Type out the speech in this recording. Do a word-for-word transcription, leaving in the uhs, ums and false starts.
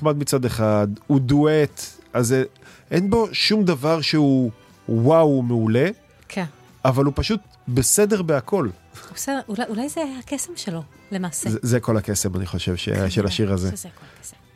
נחמד מצד אחד, הוא דואט, אז אין בו שום דבר שהוא וואו, הוא מעולה, כן. אבל הוא פשוט בסדר בהכל. בסדר, אולי, אולי זה הקסם שלו, למעשה. זה, זה כל הקסם, אני חושב, ש... של השיר הזה. שזה כל הקסם.